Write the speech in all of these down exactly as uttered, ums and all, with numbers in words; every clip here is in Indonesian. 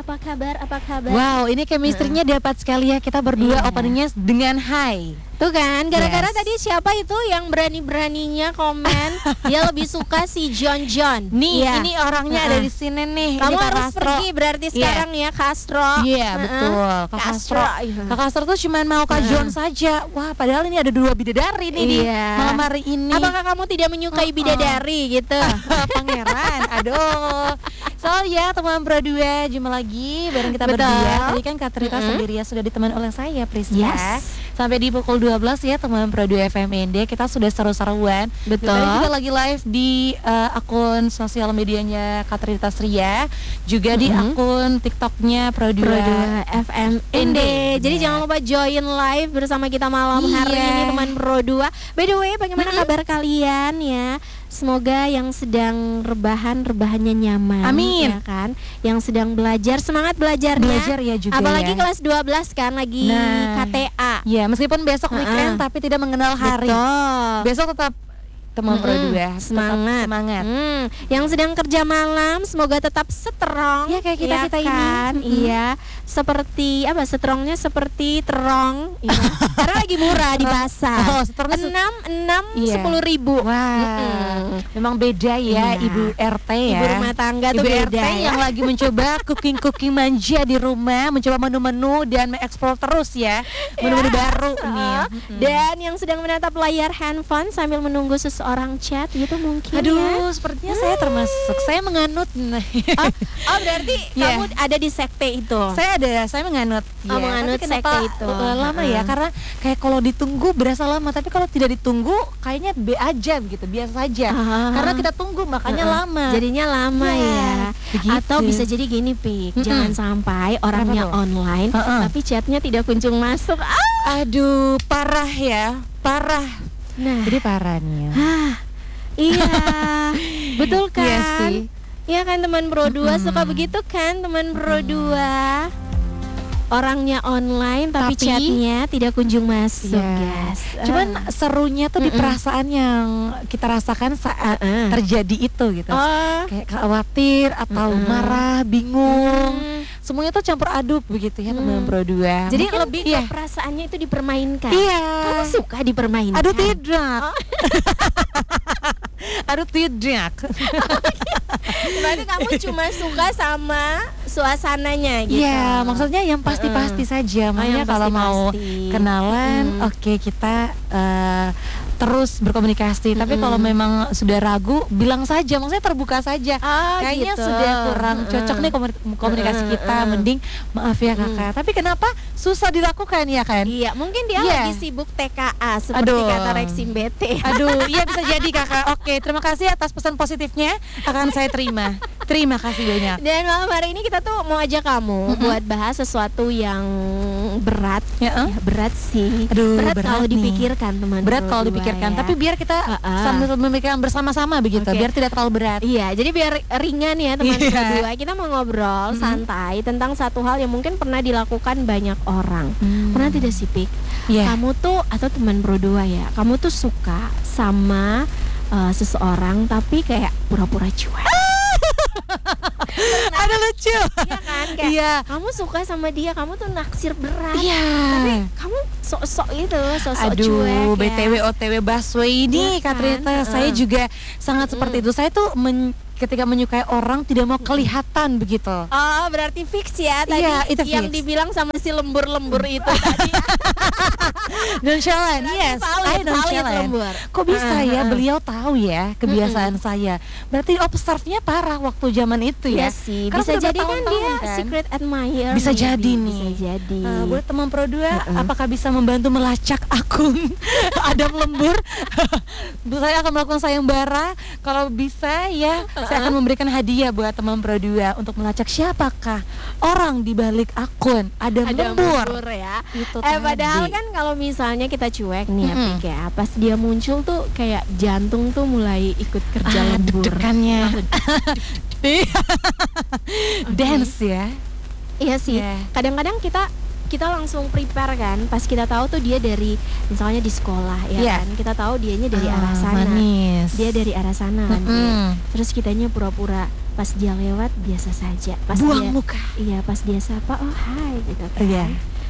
apa kabar? Apa kabar? Wow, ini chemistry-nya uh. dapat sekali ya. Kita berdua yeah. openingnya dengan hai. Tuh kan, gara-gara yes. tadi siapa itu yang berani-beraninya komen dia lebih suka si John John. Nih, yeah. ini orangnya uh-uh. ada di sini nih. Kamu ini harus Castro. pergi berarti yeah. sekarang ya, Castro. Iya, yeah, uh-uh. betul. Kak Castro. Kak Castro tuh cuma mau Kak uh-uh. John saja. Wah, padahal ini ada dua bidadari nih yeah. di malam hari ini. Apakah kamu tidak menyukai uh-uh. bidadari gitu? Pangeran, aduh. So ya teman Pro dua, jumpa lagi bareng kita Betul. berdua. Tadi kan Kak Trita mm-hmm. sendiri ya sudah ditemani oleh saya, Priska. Yes. Sampai di pukul dua belas ya teman Pro dua F M N D, kita sudah seru-seruan. Betul. Tadi kita lagi live di uh, akun sosial medianya Kak Trita Sria, juga mm-hmm. di akun TikToknya Pro dua F M N D. Jadi yeah. jangan lupa join live bersama kita malam yeah. hari ini teman Pro dua. By the way, bagaimana mm-hmm. kabar kalian ya? Semoga yang sedang rebahan rebahannya nyaman. Amin. Ya kan? Yang sedang belajar semangat belajarnya. Belajar ya juga. Apalagi ya. kelas dua belas kan lagi nah, K T A. Ya, meskipun besok uh-uh. weekend tapi tidak mengenal hari. Betul. Besok tetap teman mm-hmm. Pro dua semangat. semangat. Hmm. Yang sedang kerja malam semoga tetap strong. Ya kayak kita ya kita kan? ini. Mm-hmm. Iya. Seperti apa? Strongnya seperti terong. Iya. Karena lagi murah di pasar. Oh, strongnya enam enam iya. sepuluh ribu. Wah. Mm-hmm. Memang beda ya, iya. Ibu R T ya. Ibu rumah tangga Ibu tuh beda R T ya. yang lagi mencoba cooking-cooking manja di rumah, mencoba menu-menu dan mengeksplor terus ya menu-menu yes. baru uh, nih. Mm-hmm. Dan yang sedang menatap layar handphone sambil menunggu seseorang chat gitu mungkin. Aduh, ya. sepertinya hmm. saya termasuk. Saya menganut. Oh, oh berarti yeah. kamu ada di sekte itu. Saya ada, saya menganut. Oh, ya. menganut sekte itu. Uh, lama ya, karena kayak kalau ditunggu berasa lama, tapi kalau tidak ditunggu kayaknya be aja gitu, biasa saja. Uh-huh. Karena kita tunggu makanya uh-huh. lama. Jadinya lama yeah. ya. Begitu. Atau bisa jadi gini, Pik. Mm-mm. Jangan sampai orangnya online, uh-uh. tapi chatnya tidak kunjung masuk. Ah! Aduh, parah ya, parah. Nah, jadi parah nih. Ya. Iya, betul kan? Iya sih. Iya kan teman Pro dua mm-hmm. suka begitu kan teman Pro dua. Orangnya online tapi, tapi chatnya tidak kunjung masuk. Yes. Uh. Cuman serunya tuh mm-mm. di perasaan yang kita rasakan saat uh-uh. terjadi itu gitu. Oh. Kayak khawatir atau mm-mm. marah, bingung. Mm. Semuanya tuh campur aduk begitu ya mm. teman Pro dua. Jadi mungkin, lebih iya. ke perasaannya itu dipermainkan. Iya. Kamu suka dipermainkan? Aduh tidak. Oh. Aduh tidak. Berarti kamu cuma suka sama suasananya gitu. Iya, maksudnya yang pasti-pasti uh-uh. saja. Makanya oh, kalau mau kenalan, hmm. oke okay, kita uh, terus berkomunikasi. Mm-hmm. Tapi kalau memang sudah ragu, bilang saja. Maksudnya terbuka saja. Oh, gitu. Kayaknya sudah kurang cocok nih komunikasi kita. Mending maaf ya kakak. Mm. Tapi kenapa susah dilakukan ya kan? Iya, mungkin dia yeah. lagi sibuk T K A seperti Aduh. kata Rexim B T. Aduh, iya bisa jadi kakak. Oke, terima kasih atas pesan positifnya. Akan saya terima. Terima kasih banyak. Dan malam hari ini kita tuh mau ajak kamu mm-hmm. buat bahas sesuatu yang berat. Ya, uh? ya berat sih. Aduh, berat, berat kalau nih. dipikirkan teman. Berat kalau dipikirkan, ya. Tapi biar kita uh-uh. sambil memikirkan bersama-sama begitu, okay. biar tidak terlalu berat. Iya, jadi biar ringan ya teman yeah. berdua. Kita mau ngobrol mm-hmm. santai tentang satu hal yang mungkin pernah dilakukan banyak orang. Mm. Pernah tidak sih, Pik? Yeah. Kamu tuh atau teman berdua ya, kamu tuh suka sama uh, seseorang tapi kayak pura-pura cuek. Ada lucu. Iya kan, kayak yeah. kamu suka sama dia, kamu tuh naksir berat. Iya. Yeah. Tapi kamu sok-sok itu, sok-sok Aduh, cuek. B T W ya. O T W busway ini ya, Kak Trita, uh. saya juga sangat uh. seperti itu. Saya tuh men- ketika menyukai orang tidak mau kelihatan begitu. Oh, berarti fix ya tadi yeah, itu yang fix. Dibilang sama si lembur-lembur itu tadi. Nonchalant, yes, I nonchalant. Kok bisa uh, ya, uh. beliau tahu ya kebiasaan uh-uh. saya. Berarti observe-nya parah waktu zaman itu ya. Iya sih, karena bisa jadi kan dia kan? secret admirer. Bisa maybe. jadi nih. Bisa jadi. Uh, buat teman Pro dua, uh-uh. apakah bisa membantu melacak akun Adam Lembur? Saya akan melakukan sayembara. Kalau bisa ya, uh-uh. saya akan memberikan hadiah buat teman Pro dua untuk melacak siapakah orang di balik akun Adam, Adam Lembur. Lembur ya. Itu eh tadi. Padahal kan kalau misalnya kita cuek nih mm-hmm. ya, kayak pas dia muncul tuh kayak jantung tuh mulai ikut kerja ah, lembur. Deg-degannya. Dance ya. Iya sih. Yeah. Kadang-kadang kita kita langsung prepare kan, pas kita tahu tuh dia dari misalnya di sekolah ya yeah. kan, kita tahu dianya dari ah, arah sana, manis. dia dari arah sana, mm-hmm. kan, terus kitanya pura-pura pas dia lewat biasa saja, pas buang dia, muka. Iya, pas dia sapa, oh hai gitu kan. Iya.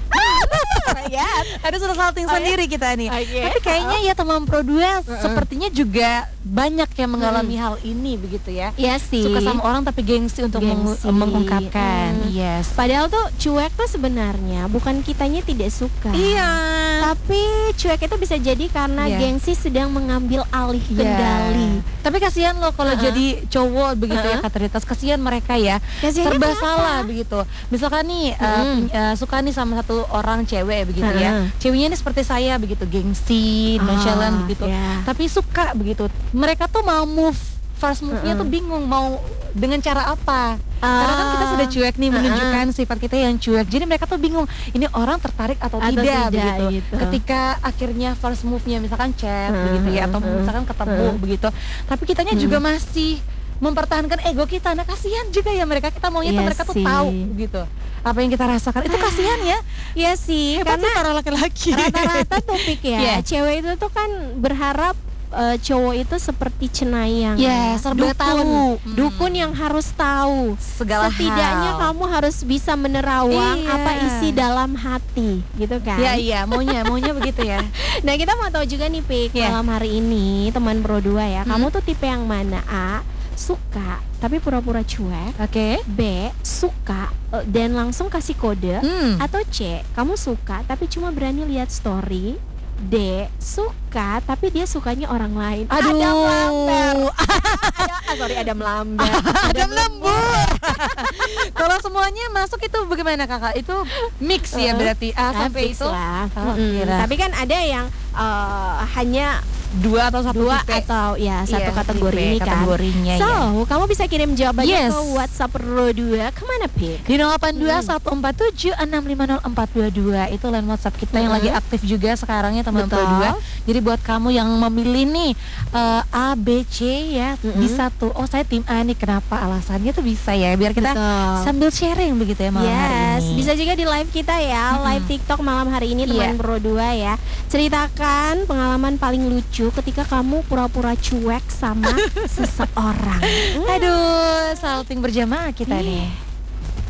Ya, ada sudah salting oh, sendiri ya? kita nih. Okay. Tapi kayaknya ya teman Pro dua uh-uh. sepertinya juga banyak yang mengalami hmm. hal ini begitu ya. Iya sih. Suka sama orang tapi gengsi untuk gengsi. Mengu- mengungkapkan. Hmm. Yes. Padahal tuh cuek tuh sebenarnya bukan kitanya tidak suka. Iya. Tapi cuek itu bisa jadi karena yeah. gengsi sedang mengambil alih yeah. kendali. Tapi kasihan loh kalau uh-huh. jadi cowok begitu uh-huh. ya Kak Ritas. Kasihan mereka ya. Kasihannya serba kenapa? Salah begitu. Misalkan nih hmm. uh, uh, suka nih sama satu orang cewek begitu uh-huh. ya. Ceweknya ini seperti saya begitu, gengsi, oh, nonchalant begitu. Yeah. Tapi suka begitu. Mereka tuh mau move, first move-nya uh-uh. tuh bingung mau dengan cara apa. Uh, Karena kan kita sudah cuek nih, menunjukkan uh-uh. sifat kita yang cuek. Jadi mereka tuh bingung, ini orang tertarik atau, atau tidak, tidak begitu. gitu. Ketika akhirnya first move-nya misalkan chat uh-huh. begitu ya, atau misalkan ketemu uh-huh. begitu. Tapi kitanya uh-huh. juga masih mempertahankan ego kita. Nah, kasihan juga ya mereka, kita maunya tuh yes mereka tuh tahu gitu apa yang kita rasakan. Itu kasihan ya. Iya sih, hebat karena para laki-laki. Rata-rata topik ya. yeah. Cewek itu tuh kan berharap uh, cowok itu seperti cenayang. Ya, yeah, serba dukun, tahu. Hmm. Dukun yang harus tahu segala setidaknya hal. Kamu harus bisa menerawang iya. apa isi dalam hati, gitu kan? Iya, iya, maunya, maunya begitu ya. Nah, kita mau tahu juga nih, Pik, yeah. malam hari ini teman Pro dua ya. Hmm. Kamu tuh tipe yang mana? A, suka tapi pura-pura cuek. Oke. Okay. B, suka uh, dan langsung kasih kode. Hmm. Atau C, kamu suka tapi cuma berani lihat story. D, suka tapi dia sukanya orang lain. Aduh. Ada melamber. ada, ah, sorry, ada melamber. Ada melembur. Kalau semuanya masuk itu bagaimana Kakak? Itu mix ya berarti A sampai itu. Lah. Oh, hmm. Tapi kan ada yang uh, hanya dua atau satu dua tipe. atau ya satu iya, kategori ini kan. Kategorinya, so, ya. kamu bisa kirim jawabannya yes. ke WhatsApp Pro dua kemana, Pik? Di nol delapan dua satu empat tujuh enam lima nol empat dua dua. Itu line WhatsApp kita hmm. yang lagi aktif juga sekarang ya teman Pro dua. Jadi buat kamu yang memilih nih uh, A, B, C ya hmm. bisa tuh. Oh, saya tim A nih, kenapa alasannya tuh bisa ya. Biar kita Betul. sambil sharing begitu ya malam yes. hari ini. Bisa juga di live kita ya, hmm. live TikTok malam hari ini teman yeah. Pro dua ya. Ceritakan pengalaman paling lucu ketika kamu pura-pura cuek sama seseorang. Aduh, salting berjamaah kita nih.